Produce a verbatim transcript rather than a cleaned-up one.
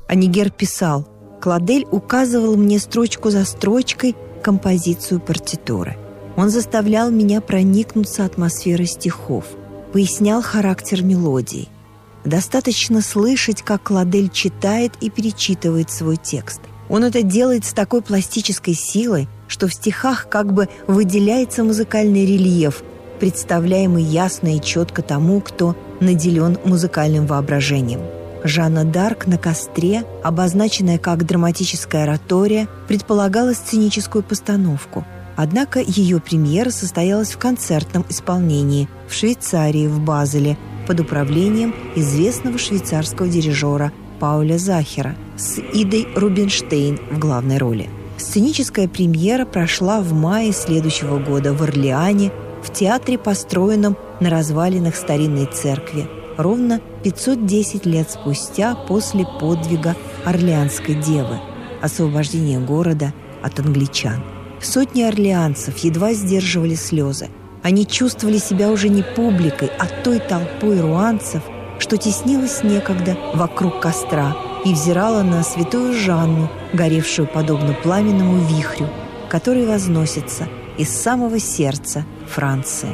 Анигер писал: «Клодель указывал мне строчку за строчкой композицию партитуры. Он заставлял меня проникнуться атмосферой стихов, пояснял характер мелодии. Достаточно слышать, как Клодель читает и перечитывает свой текст. Он это делает с такой пластической силой, что в стихах как бы выделяется музыкальный рельеф, представляемый ясно и четко тому, кто наделен музыкальным воображением. Жанна д'Арк на костре, обозначенная как драматическая оратория, предполагала сценическую постановку. Однако ее премьера состоялась в концертном исполнении в Швейцарии, в Базеле, под управлением известного швейцарского дирижера Пауля Захера с Идой Рубинштейн в главной роли. Сценическая премьера прошла в мае следующего года в Орлеане, в театре, построенном на развалинах старинной церкви, ровно пятьсот десять лет спустя после подвига Орлеанской девы, освобождения города от англичан. Сотни орлеанцев едва сдерживали слезы. Они чувствовали себя уже не публикой, а той толпой руанцев, что теснилась некогда вокруг костра и взирала на святую Жанну, горевшую подобно пламенному вихрю, который возносится из самого сердца Франции.